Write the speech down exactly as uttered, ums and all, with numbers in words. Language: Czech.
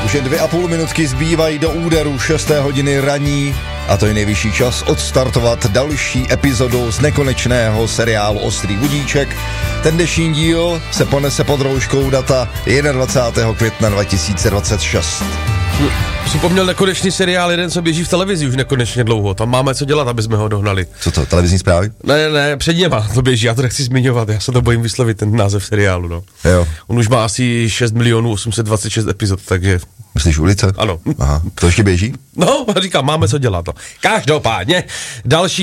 Už jen dvě a půl minutky zbývají do úderu šesté hodiny raní a to je nejvyšší čas odstartovat další epizodu z nekonečného seriálu Ostrý budíček. Ten dnešní díl se ponese pod rouškou data dvacátého prvního května dva tisíce dvacet šest. Připomněl nekonečný seriál, jeden, co běží v televizi už nekonečně dlouho. Tam máme co dělat, aby jsme ho dohnali. Co to, televizní zprávy? Ne, ne, před něma to běží, já to nechci zmiňovat, já se to bojím vyslovit, ten název seriálu, no. Jo. On už má asi šest milionů osm set dvacet šest epizod, takže... Myslíš ulice? Ano. Aha, to ještě běží? No, říkám, máme co dělat, no. Každopádně, další